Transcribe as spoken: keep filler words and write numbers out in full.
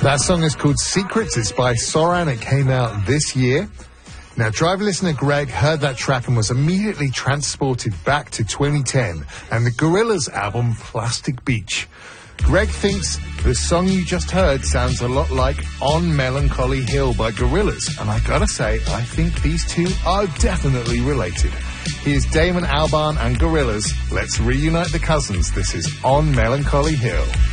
That song is called Secrets. It's by Soran. It came out this year. Now, driver listener Greg heard that track and was immediately transported back to twenty ten and the Gorillaz album Plastic Beach. Greg thinks the song you just heard sounds a lot like On Melancholy Hill by Gorillaz, and I gotta say, I think these two are definitely related. Here's Damon Albarn and Gorillaz. Let's reunite the cousins. This is On Melancholy Hill.